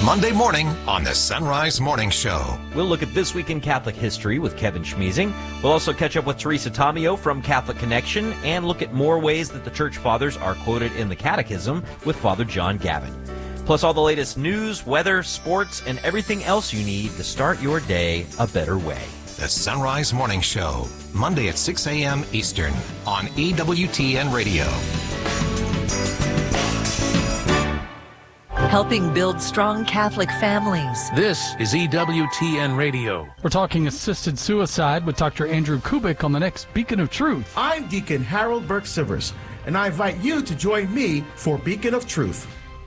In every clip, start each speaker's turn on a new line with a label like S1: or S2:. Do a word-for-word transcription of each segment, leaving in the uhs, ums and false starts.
S1: Monday morning on the Sunrise Morning Show.
S2: We'll look at This Week in Catholic History with Kevin Schmeezing. We'll also catch up with Teresa Tomeo from Catholic Connection and look at more ways that the Church Fathers are quoted in the Catechism with Father John Gavin. Plus all the latest news, weather, sports, and everything else you need to start your day a better way.
S1: The Sunrise Morning Show, Monday at six a.m. Eastern on E W T N Radio.
S3: Helping build strong Catholic families.
S4: This is E W T N Radio.
S5: We're talking assisted suicide with Doctor Andrew Kubik on the next Beacon of Truth.
S6: I'm Deacon Harold Burke-Sivers, and I invite you to join me for Beacon of Truth.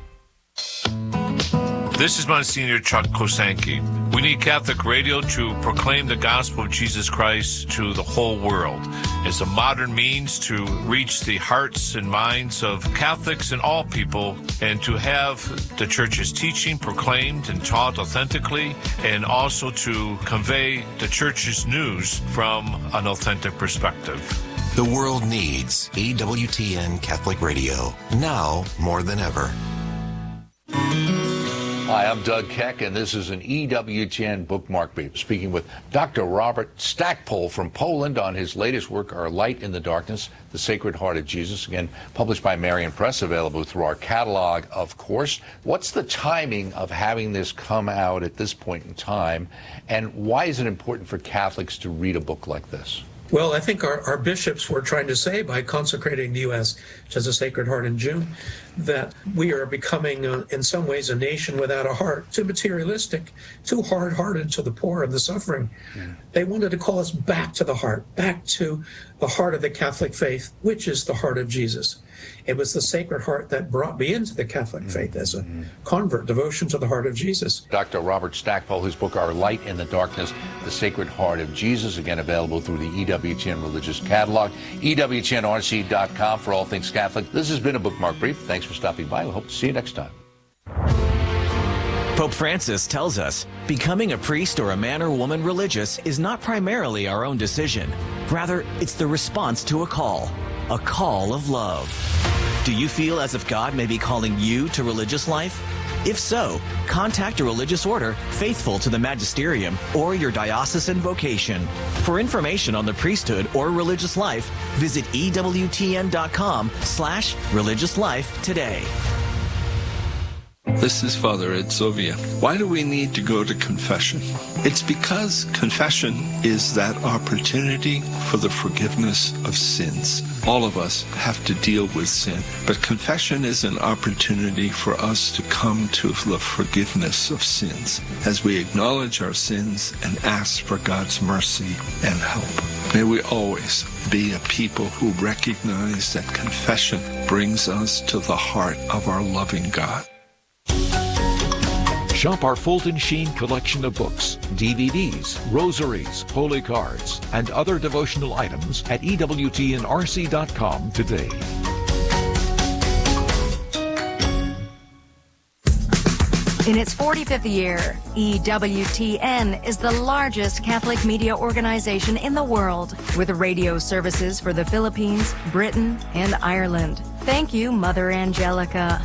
S7: This is Monsignor Chuck Kosanke. We need Catholic radio to proclaim the gospel of Jesus Christ to the whole world as a modern means to reach the hearts and minds of Catholics and all people, and to have the Church's teaching proclaimed and taught authentically, and also to convey the Church's news from an authentic perspective.
S1: The world needs E W T N Catholic Radio, now more than ever.
S8: Hi, I'm Doug Keck, and this is an E W T N Bookmark Brief, speaking with Doctor Robert Stackpole from Poland on his latest work, Our Light in the Darkness, The Sacred Heart of Jesus, again, published by Marian Press, available through our catalog, of course. What's the timing of having this come out at this point in time, and why is it important for Catholics to read a book like this?
S9: Well, I think our, our bishops were trying to say, by consecrating the U S to the Sacred Heart in June, that we are becoming, uh, in some ways, a nation without a heart, too materialistic, too hard-hearted to the poor and the suffering. Yeah. They wanted to call us back to the heart, back to the heart of the Catholic faith, which is the heart of Jesus. It was the Sacred Heart that brought me into the Catholic mm-hmm. faith as a mm-hmm. convert, devotion to the heart of Jesus.
S8: Doctor Robert Stackpole, his book, Our Light in the Darkness, The Sacred Heart of Jesus, again available through the E W T N Religious Catalog, E W T N R C dot com for all things Catholic. This has been a Bookmark Brief. Thanks for stopping by. We hope to see you next time.
S10: Pope Francis tells us becoming a priest or a man or woman religious is not primarily our own decision. Rather, it's the response to a call, a call of love. Do you feel as if God may be calling you to religious life? If so, contact a religious order faithful to the magisterium or your diocesan vocation. For information on the priesthood or religious life, visit E W T N dot com slash religious life today.
S11: This is Father Ed Sovia. Why do we need to go to confession? It's because confession is that opportunity for the forgiveness of sins. All of us have to deal with sin, but confession is an opportunity for us to come to the forgiveness of sins as we acknowledge our sins and ask for God's mercy and help. May we always be a people who recognize that confession brings us to the heart of our loving God.
S4: Shop our Fulton Sheen collection of books, D V Ds, rosaries, holy cards, and other devotional items at E W T N R C dot com today.
S3: In its forty-fifth year, E W T N is the largest Catholic media organization in the world, with radio services for the Philippines, Britain, and Ireland. Thank you, Mother Angelica.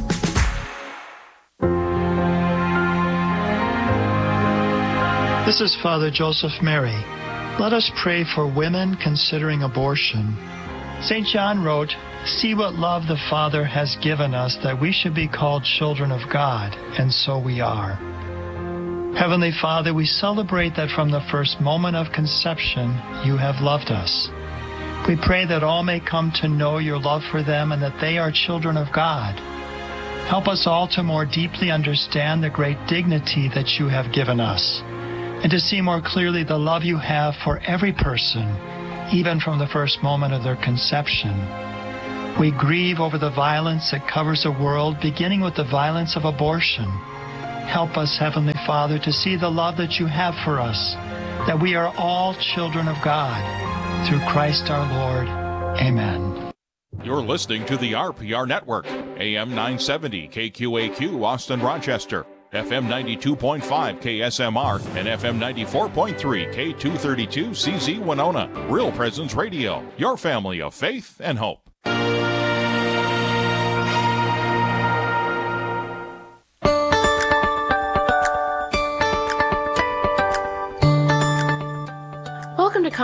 S12: This is Father Joseph Mary. Let us pray for women considering abortion. Saint John wrote, "See what love the Father has given us, that we should be called children of God, and so we are." Heavenly Father, we celebrate that from the first moment of conception, you have loved us. We pray that all may come to know your love for them and that they are children of God. Help us all to more deeply understand the great dignity that you have given us, and to see more clearly the love you have for every person, even from the first moment of their conception. We grieve over the violence that covers the world, beginning with the violence of abortion. Help us, Heavenly Father, to see the love that you have for us, that we are all children of God. Through Christ our Lord. Amen.
S13: You're listening to the R P R Network, A M nine seventy K Q A Q, Austin, Rochester, F M ninety-two point five K S M R, and F M ninety-four point three K two thirty-two C Z Winona. Real Presence Radio, your family of faith and hope.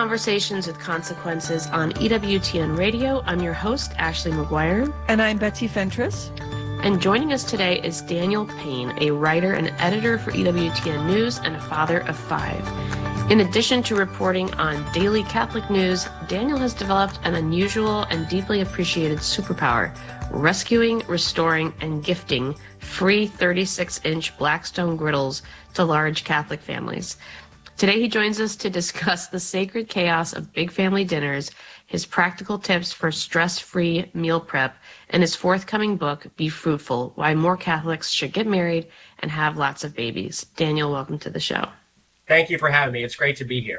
S14: Conversations with Consequences on E W T N Radio. I'm your host, Ashley McGuire.
S15: And I'm Betsy Fentress.
S14: And joining us today is Daniel Payne, a writer and editor for E W T N News and a father of five. In addition to reporting on daily Catholic news, Daniel has developed an unusual and deeply appreciated superpower, rescuing, restoring, and gifting free thirty-six inch Blackstone griddles to large Catholic families. Today he joins us to discuss the sacred chaos of big family dinners, his practical tips for stress-free meal prep, and his forthcoming book, Be Fruitful, Why More Catholics Should Get Married and Have Lots of Babies. Daniel, welcome to the show.
S16: Thank you for having me. It's great to be here.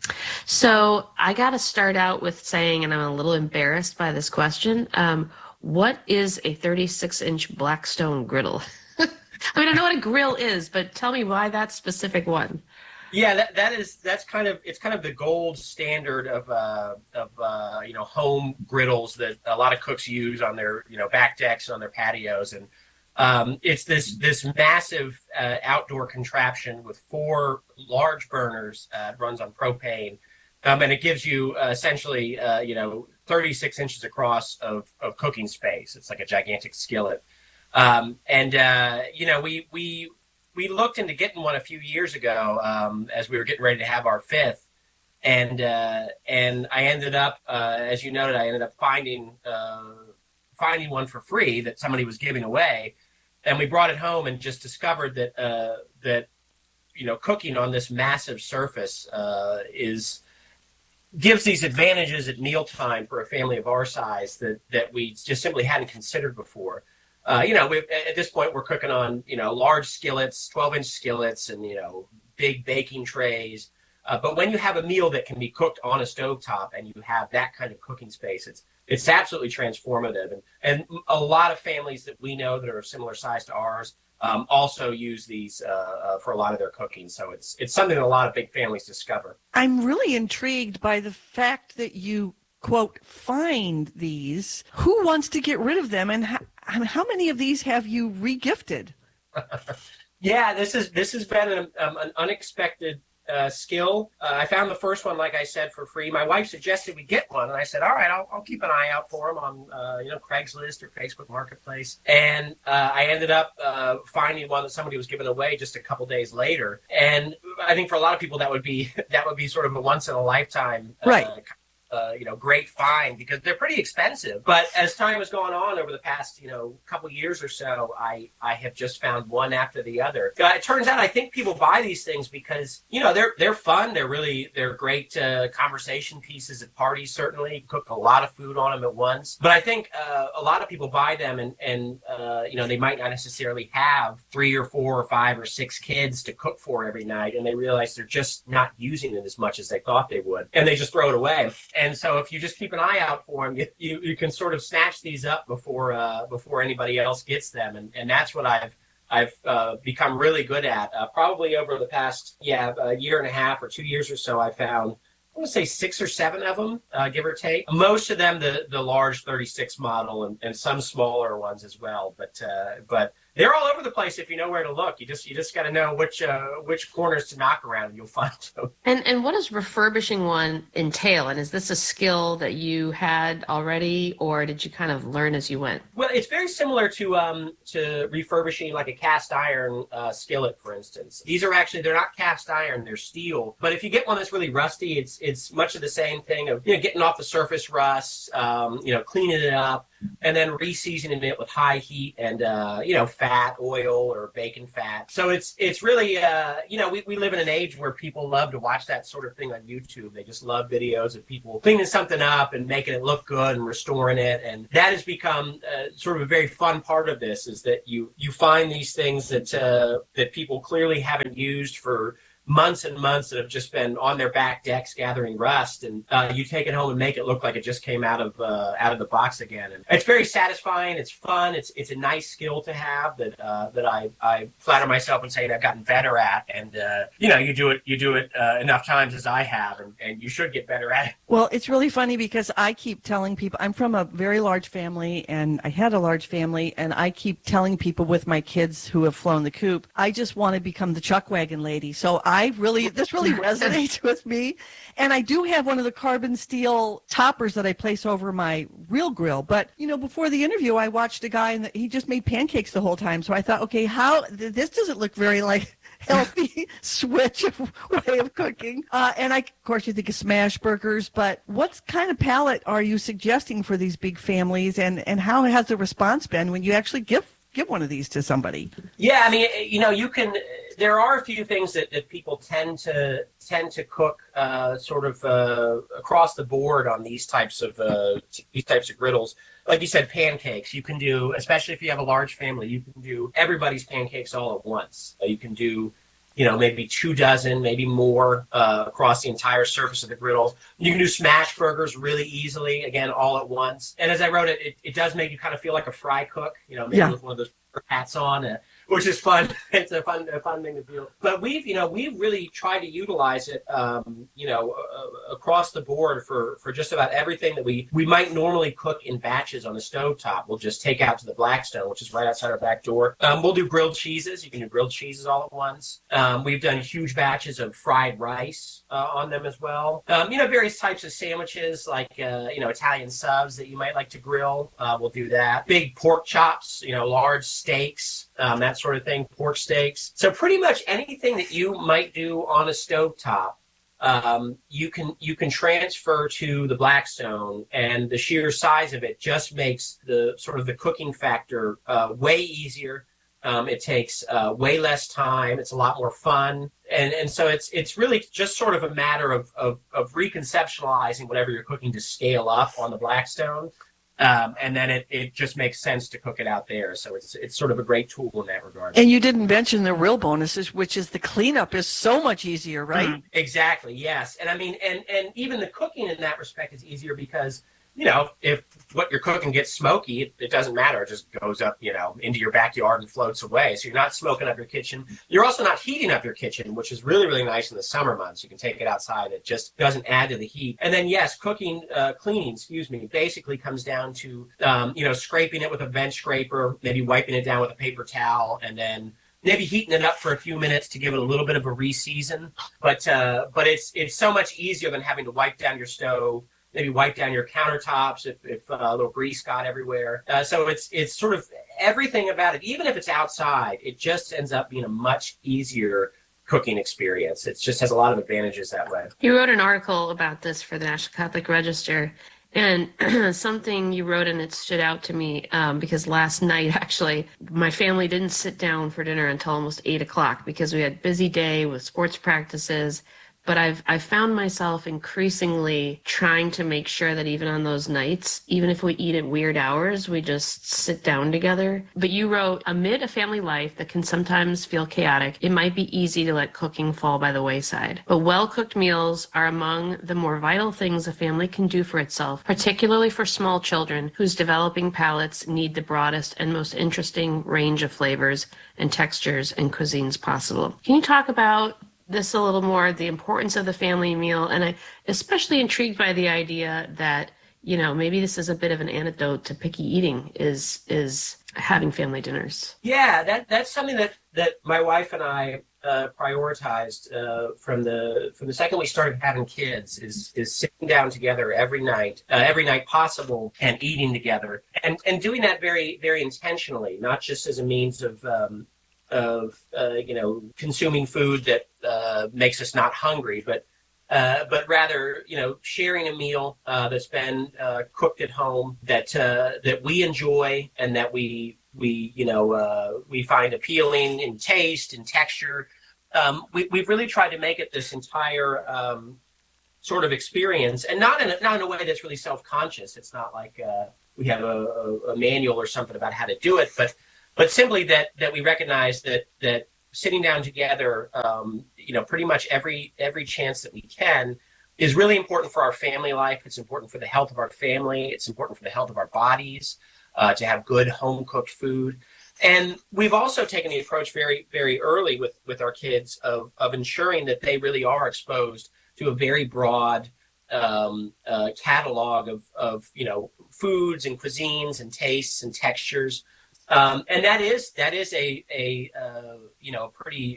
S14: So I got to start out with saying, and I'm a little embarrassed by this question, um, what is a thirty-six inch Blackstone griddle? I mean, I know what a grill is, but tell me why that specific one.
S16: Yeah, that that is that's kind of it's kind of the gold standard of uh, of uh, you know home griddles that a lot of cooks use on their you know back decks and on their patios, and um, it's this this massive uh, outdoor contraption with four large burners. Uh, it runs on propane, um, and it gives you uh, essentially uh, you know thirty-six inches across of, of cooking space. It's like a gigantic skillet, um, and uh, you know we we. We looked into getting one a few years ago um, as we were getting ready to have our fifth, and uh, and I ended up, uh, as you noted, I ended up finding uh, finding one for free that somebody was giving away, and we brought it home and just discovered that uh, that you know cooking on this massive surface uh, is gives these advantages at mealtime for a family of our size that that we just simply hadn't considered before. Uh, you know, we've, at this point, we're cooking on, you know, large skillets, twelve inch skillets and, you know, big baking trays. Uh, but when you have a meal that can be cooked on a stovetop and you have that kind of cooking space, it's it's absolutely transformative. And, and a lot of families that we know that are of similar size to ours um, also use these uh, uh, for a lot of their cooking. So it's it's something that a lot of big families discover.
S15: I'm really intrigued by the fact that you, quote, find these. Who wants to get rid of them, and how, how many of these have you regifted?
S16: Yeah, this is this has been an, um, an unexpected uh, skill. Uh, I found the first one, like I said, for free. My wife suggested we get one, and I said, all right, I'll, I'll keep an eye out for them on uh, you know Craigslist or Facebook Marketplace. And uh, I ended up uh, finding one that somebody was giving away just a couple days later. And I think for a lot of people that would be that would be sort of a once in a lifetime uh,
S15: right.
S16: Uh, you know, great find because they're pretty expensive. But as time has gone on over the past, you know, couple years or so, I, I have just found one after the other. Uh, it turns out I think people buy these things because, you know, they're they're fun. They're really, they're great uh, conversation pieces at parties, certainly. You cook a lot of food on them at once. But I think uh, a lot of people buy them and, and uh, you know, they might not necessarily have three or four or five or six kids to cook for every night. And they realize they're just not using it as much as they thought they would. And they just throw it away. And so if you just keep an eye out for them, you, you, you can sort of snatch these up before uh, before anybody else gets them. And, and that's what I've I've uh, become really good at. Uh, probably over the past, yeah, a year and a half or two years or so, I found, I want to say six or seven of them, uh, give or take. Most of them the, the large thirty-six model and, and some smaller ones as well. But uh, but they're all over the place if you know where to look. You just you just got to know which uh, which corners to knock around and you'll find them.
S14: And and what does refurbishing one entail? And is this a skill that you had already, or did you kind of learn as you went?
S16: Well, it's very similar to um to refurbishing like a cast iron uh, skillet, for instance. These are actually they're not cast iron, they're steel. But if you get one that's really rusty, it's it's much of the same thing of you know getting off the surface rust, um, you know cleaning it up, and then re-seasoning it with high heat and uh, you know fat, oil, or bacon fat. So it's it's really uh, you know we, we live in an age where people love to watch that sort of thing on YouTube. They just love videos of people cleaning something up and making it look good and restoring it, and that has become uh, sort of a very fun part of this. Is that you you find these things that uh, that people clearly haven't used for months and months that have just been on their back decks gathering rust, and uh, you take it home and make it look like it just came out of uh, out of the box again. And it's very satisfying. It's fun. It's it's a nice skill to have that uh, that I, I flatter myself in saying I've gotten better at. And uh, you know, you do it you do it uh, enough times as I have, and, and you should get better at it.
S15: Well, it's really funny because I keep telling people I'm from a very large family, and I had a large family, and I keep telling people with my kids who have flown the coop, I just want to become the chuck wagon lady. So I I really, this really resonates with me. And I do have one of the carbon steel toppers that I place over my real grill. But, you know, before the interview, I watched a guy and he just made pancakes the whole time. So I thought, okay, how, this doesn't look very like healthy switch of way of cooking. Uh, and I, of course, you think of smash burgers, but what kind of palette are you suggesting for these big families? And, and how has the response been when you actually give give one of these to somebody?
S16: Yeah, I mean, you know, you can, there are a few things that, that people tend to tend to cook uh, sort of uh, across the board on these types of uh, these types of griddles. Like you said, pancakes. You can do, especially if you have a large family, you can do everybody's pancakes all at once. Uh, you can do, you know, maybe two dozen, maybe more uh, across the entire surface of the griddle. You can do smash burgers really easily, again, all at once. And as I wrote it, it, it does make you kind of feel like a fry cook, you know, maybe
S15: Yeah.
S16: with one of those hats on, uh, which is fun. It's a fun, a fun thing to feel. But we've, you know, we've really tried to utilize it, um, you know, uh, across the board for, for just about everything that we, we might normally cook in batches on the stovetop. We'll just take out to the Blackstone, which is right outside our back door. Um, we'll do grilled cheeses. You can do grilled cheeses all at once. Um, we've done huge batches of fried rice uh, on them as well. Um, you know, various types of sandwiches like, uh, you know, Italian subs that you might like to grill. Uh, we'll do that. Big pork chops, you know, large steaks, um, that sort of thing, pork steaks. So pretty much anything that you might do on a stovetop, um, you can you can transfer to the Blackstone, and the sheer size of it just makes the sort of the cooking factor uh, way easier. Um, it takes uh, way less time. It's a lot more fun. And and so it's it's really just sort of a matter of, of, of reconceptualizing whatever you're cooking to scale up on the Blackstone. Um, and then it, it just makes sense to cook it out there. So it's it's sort of a great tool in that regard.
S15: And you didn't mention the real bonuses, which is the cleanup is so much easier, right?
S16: Mm, exactly, yes. And I mean, and, and even the cooking in that respect is easier because, you know, if what you're cooking gets smoky, it, it doesn't matter. It just goes up, you know, into your backyard and floats away. So you're not smoking up your kitchen. You're also not heating up your kitchen, which is really, really nice in the summer months. You can take it outside. It just doesn't add to the heat. And then, yes, cooking, uh, cleaning, excuse me, basically comes down to, um, you know, scraping it with a bench scraper, maybe wiping it down with a paper towel, and then maybe heating it up for a few minutes to give it a little bit of a re-season. But, uh, but it's, it's so much easier than having to wipe down your stove, maybe wipe down your countertops if, if uh, a little grease got everywhere. Uh, so it's it's sort of everything about it. Even if it's outside, it just ends up being a much easier cooking experience. It just has a lot of advantages that way.
S14: You wrote an article about this for the National Catholic Register, and something you wrote and it stood out to me um, because last night, actually, my family didn't sit down for dinner until almost eight o'clock because we had a busy day with sports practices. But I've I've found myself increasingly trying to make sure that even on those nights, even if we eat at weird hours, we just sit down together. But you wrote, amid a family life that can sometimes feel chaotic, it might be easy to let cooking fall by the wayside. But well-cooked meals are among the more vital things a family can do for itself, particularly for small children whose developing palates need the broadest and most interesting range of flavors and textures and cuisines possible. Can you talk about this a little more, the importance of the family meal? And I especially intrigued by the idea that, you know, maybe this is a bit of an antidote to picky eating, is is having family dinners.
S16: Yeah, that that's something that, that my wife and I uh, prioritized uh, from the from the second we started having kids, is is sitting down together every night, uh, every night possible, and eating together, and and doing that very very intentionally, not just as a means of um, of uh, you know, consuming food that uh, makes us not hungry, but uh, but rather, you know, sharing a meal uh, that's been uh, cooked at home, that uh, that we enjoy and that we we you know uh, we find appealing in taste and texture. Um, we, we've really tried to make it this entire um, sort of experience, and not in a, not in a way that's really self-conscious. It's not like uh, we have a, a, a manual or something about how to do it, but But simply that that we recognize that that sitting down together, um, you know, pretty much every every chance that we can, is really important for our family life. It's important for the health of our family. It's important for the health of our bodies, uh, to have good home cooked food. And we've also taken the approach very very early with with our kids of of ensuring that they really are exposed to a very broad um, uh, catalog of of you know foods and cuisines and tastes and textures. Um, and that is that is a a uh, you know pretty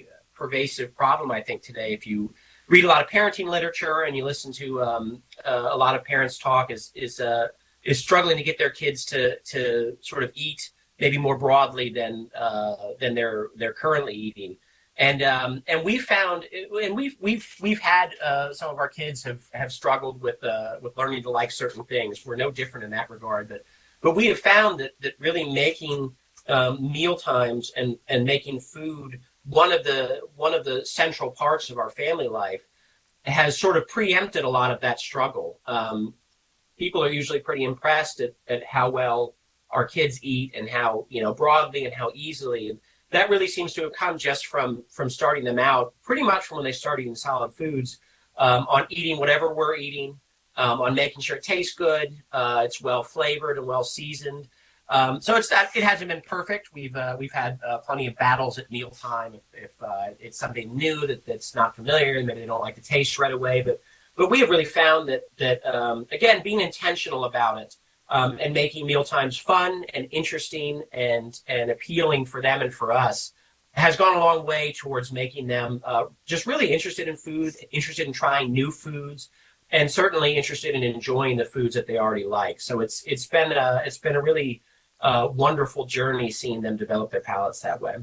S16: pervasive problem, I think, today. If you read a lot of parenting literature and you listen to um, uh, a lot of parents talk, is is uh, is struggling to get their kids to to sort of eat maybe more broadly than uh, than they're they're currently eating. And um, and we found, and we've we've we've had uh, some of our kids have, have struggled with uh, with learning to like certain things. We're no different in that regard. But but we have found that that really making um, meal times and, and making food one of the one of the central parts of our family life has sort of preempted a lot of that struggle. Um, people are usually pretty impressed at, at how well our kids eat and how, you know, broadly and how easily. And that really seems to have come just from from starting them out, pretty much from when they start eating solid foods, um, on eating whatever we're eating, um, on making sure it tastes good, uh, it's well flavored and well seasoned. Um, so it's that it hasn't been perfect. We've uh, we've had uh, plenty of battles at mealtime if, if uh, it's something new that, that's not familiar and maybe they don't like the taste right away. But but we have really found that that um, again, being intentional about it. Um, and making mealtimes fun and interesting and, and appealing for them and for us has gone a long way towards making them uh, just really interested in food, interested in trying new foods, and certainly interested in enjoying the foods that they already like. So it's it's been a, it's been a really uh, wonderful journey seeing them develop their palates that way.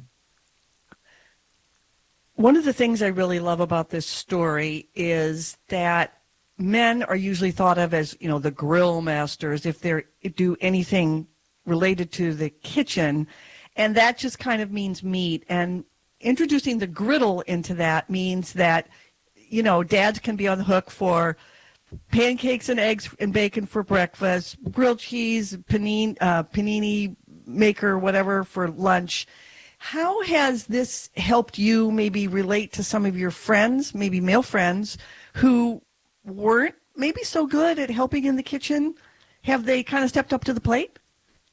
S15: One of the things I really love about this story is that men are usually thought of as, you know, the grill masters if they do anything related to the kitchen, and that just kind of means meat. And introducing the griddle into that means that, you know, dads can be on the hook for pancakes and eggs and bacon for breakfast, grilled cheese, panini, uh, panini maker, whatever, for lunch. How has this helped you maybe relate to some of your friends, maybe male friends, who weren't maybe so good at helping in the kitchen? Have they kind of stepped up to the plate?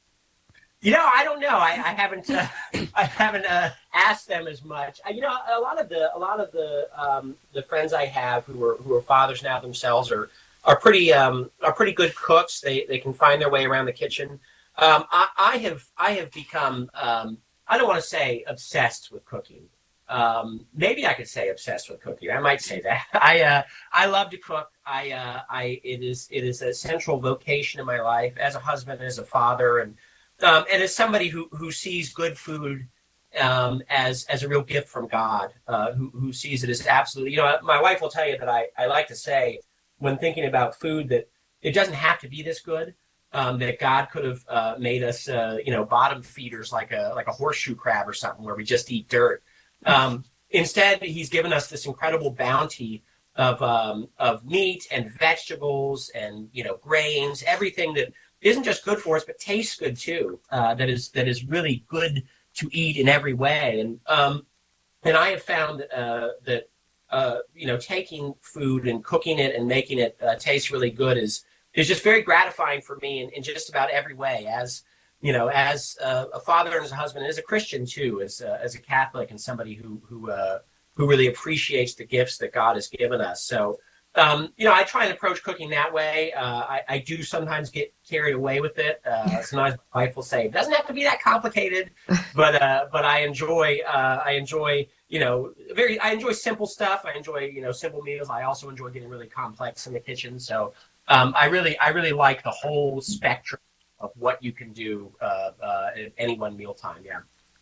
S16: You know, I don't know. I, I haven't. Uh, I haven't uh, asked them as much. I, you know, a lot of the a lot of the um, the friends I have who are who are fathers now themselves are are pretty um, are pretty good cooks. They they can find their way around the kitchen. Um, I, I have I have become um, I don't want to say obsessed with cooking. Um, maybe I could say obsessed with cooking. I might say that. I uh, I love to cook. I uh, I it is it is a central vocation in my life as a husband, as a father, and um, and as somebody who, who sees good food um, as as a real gift from God. Uh, who who sees it as absolutely. You know, my wife will tell you that I, I like to say when thinking about food that it doesn't have to be this good. Um, that God could have uh, made us uh, you know bottom feeders like a like a horseshoe crab or something where we just eat dirt. Um, instead, he's given us this incredible bounty of um, of meat and vegetables and you know grains, everything that isn't just good for us but tastes good too. Uh, that is that is really good to eat in every way. And um, and I have found uh, that uh, you know taking food and cooking it and making it uh, taste really good is is just very gratifying for me in, in just about every way. As you know, as a, a father and as a husband, and as a Christian too, as a, as a Catholic and somebody who who uh, who really appreciates the gifts that God has given us. So, um, you know, I try and approach cooking that way. Uh, I, I do sometimes get carried away with it. Uh, sometimes my wife will say, "It doesn't have to be that complicated," but uh, but I enjoy uh, I enjoy you know very I enjoy simple stuff. I enjoy you know simple meals. I also enjoy getting really complex in the kitchen. So um, I really I really like the whole spectrum of what you can do uh, uh, at any one mealtime, yeah.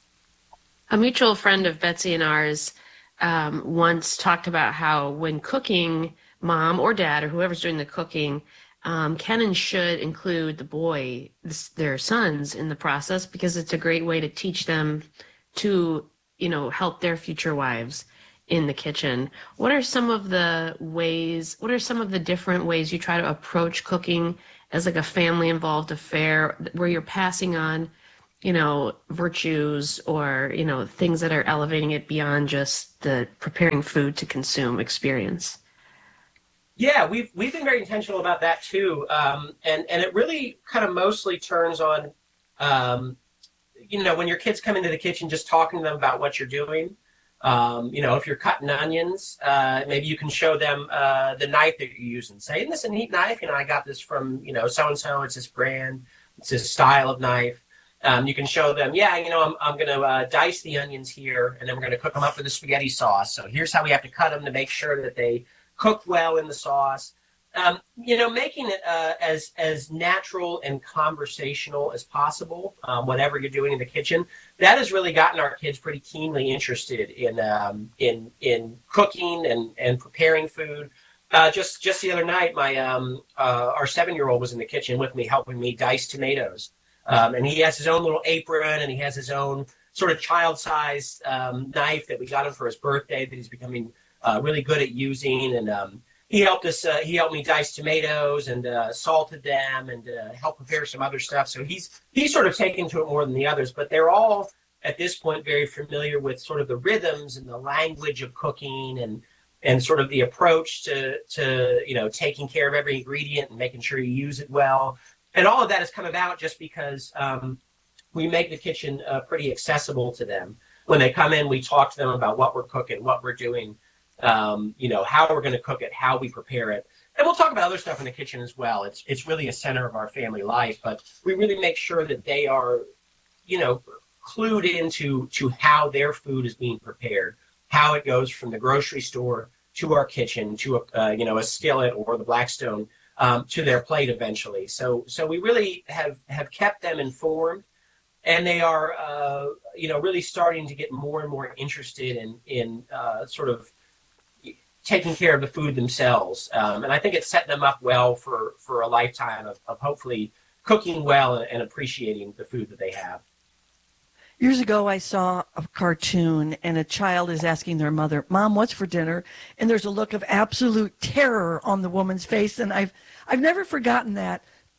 S14: A mutual friend of Betsy and ours um, once talked about how when cooking, mom or dad or whoever's doing the cooking um, can and should include the boy, their sons, in the process because it's a great way to teach them to, you know, help their future wives in the kitchen. What are some of the ways, what are some of the different ways you try to approach cooking as like a family involved affair where you're passing on, you know, virtues or, you know, things that are elevating it beyond just the preparing food to consume experience?
S16: Yeah, we've we've been very intentional about that too. Um, and, and it really kind of mostly turns on, um, you know, when your kids come into the kitchen, just talking to them about what you're doing. Um, you know, if you're cutting onions, uh, maybe you can show them uh, the knife that you're using. Say, isn't this a neat knife? You know, I got this from, you know, so-and-so. It's this brand. It's this style of knife. Um, you can show them, yeah, you know, I'm, I'm going to uh, dice the onions here, and then we're going to cook them up with the spaghetti sauce. So here's how we have to cut them to make sure that they cook well in the sauce. Um, you know, making it uh, as as natural and conversational as possible, um, whatever you're doing in the kitchen. That has really gotten our kids pretty keenly interested in um, in in cooking and, and preparing food. Uh, just just the other night, my um, uh, our seven-year-old was in the kitchen with me, helping me dice tomatoes. Um, and he has his own little apron, and he has his own sort of child-sized um, knife that we got him for his birthday that he's becoming uh, really good at using. And um, he helped us. Uh, he helped me dice tomatoes and uh, salted them and uh, helped prepare some other stuff. So he's he's sort of taken to it more than the others. But they're all at this point very familiar with sort of the rhythms and the language of cooking and and sort of the approach to to you know taking care of every ingredient and making sure you use it well. And all of that has come about just because um, we make the kitchen uh, pretty accessible to them. When they come in, we talk to them about what we're cooking, what we're doing, um, you know, how we're going to cook it, how we prepare it. And we'll talk about other stuff in the kitchen as well. It's it's really a center of our family life, but we really make sure that they are, you know, clued into to how their food is being prepared, how it goes from the grocery store to our kitchen, to a, uh, you know, a skillet or the Blackstone, Um, to their plate eventually. So so we really have, have kept them informed, and they are, uh, you know, really starting to get more and more interested in, in uh, sort of taking care of the food themselves. Um, and I think it's setting them up well for, for a lifetime of, of hopefully cooking well and, and appreciating the food that they have.
S15: Years ago, I saw a cartoon, and a child is asking their mother, "Mom, what's for dinner?" And there's a look of absolute terror on the woman's face, and I've I've never forgotten that.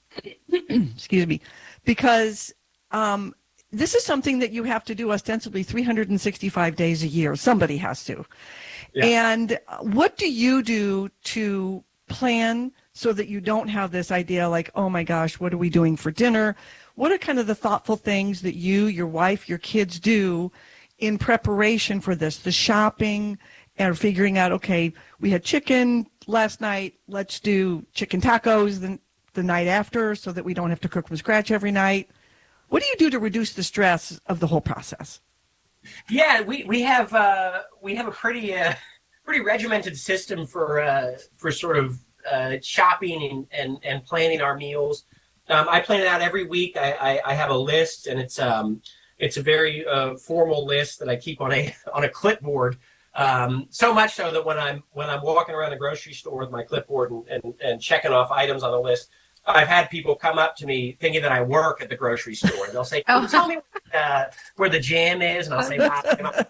S15: Excuse me, because um, this is something that you have to do ostensibly three hundred sixty-five days a year. Somebody has to. Yeah. And what do you do to plan so that you don't have this idea like, oh my gosh, what are we doing for dinner? What are kind of the thoughtful things that you, your wife, your kids do in preparation for this? The shopping and figuring out, okay, we had chicken last night. Let's do chicken tacos the, the night after so that we don't have to cook from scratch every night. What do you do to reduce the stress of the whole process?
S16: Yeah, we, we have uh, we have a pretty uh, pretty regimented system for uh, for sort of uh, shopping and, and, and planning our meals. Um, I plan it out every week. I, I, I have a list, and it's um it's a very uh, formal list that I keep on a on a clipboard. Um, so much so that when I'm when I'm walking around the grocery store with my clipboard and, and, and checking off items on the list, I've had people come up to me thinking that I work at the grocery store. And they'll say, "Can you tell me uh, where the jam is?" And I'll say, "Wow,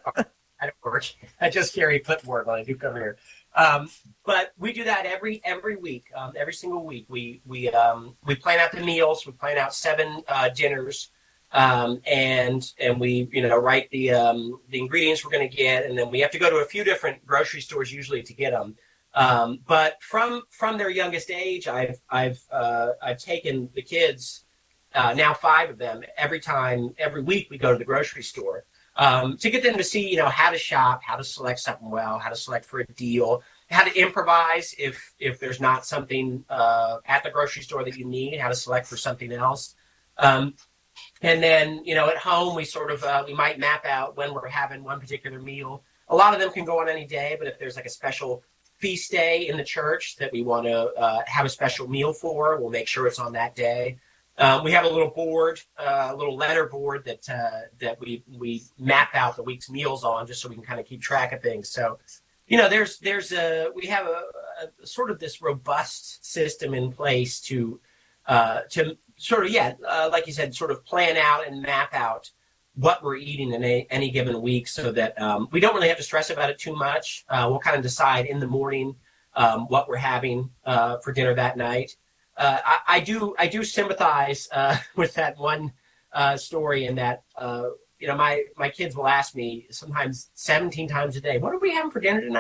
S16: I don't work. I just carry a clipboard when I do come here." Um, but we do that every every week, um, every single week. We we um, we plan out the meals. We plan out seven uh, dinners, um, and and we you know write the um, the ingredients we're going to get, and then we have to go to a few different grocery stores usually to get them. Um, but from from their youngest age, I've I've uh, I've taken the kids, uh, now five of them, every time every week we go to the grocery store. Um, to get them to see, you know, how to shop, how to select something well, how to select for a deal, how to improvise if if there's not something uh, at the grocery store that you need, how to select for something else. Um, and then, you know, at home, we sort of, uh, we might map out when we're having one particular meal. A lot of them can go on any day, but if there's like a special feast day in the church that we want to uh, have a special meal for, we'll make sure it's on that day. Um, we have a little board, uh, a little letter board that uh, that we we map out the week's meals on, just so we can kind of keep track of things. So, you know, there's there's a we have a, a sort of this robust system in place to uh, to sort of yeah, uh, like you said, sort of plan out and map out what we're eating in a, any given week, so that um, we don't really have to stress about it too much. Uh, we'll kind of decide in the morning um, what we're having uh, for dinner that night. Uh, I, I do I do sympathize uh, with that one uh, story, in that uh, you know my my kids will ask me sometimes seventeen times a day, "What are we having for dinner tonight?"